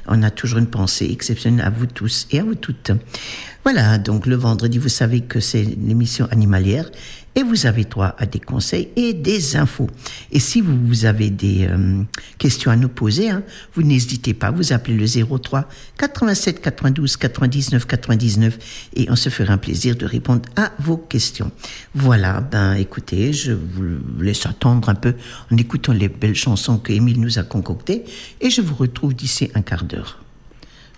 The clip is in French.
On a toujours une pensée exceptionnelle à vous tous et à vous toutes. Voilà, donc le vendredi, vous savez que c'est l'émission animalière et vous avez droit à des conseils et des infos. Et si vous avez des questions à nous poser, vous n'hésitez pas, vous appelez le 03 87 92 99 99 et on se fera un plaisir de répondre à vos questions. Voilà, écoutez, je vous laisse attendre un peu en écoutant les belles chansons que Émile nous a concoctées et je vous retrouve d'ici un quart d'heure.